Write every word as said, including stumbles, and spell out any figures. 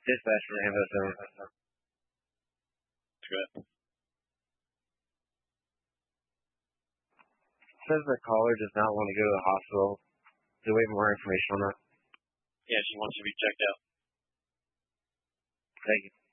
Dispatch from Ambo seven. Good. Says the caller does not want to go to the hospital. Do we have more information on that? Yeah, she wants to be checked out. Thank you.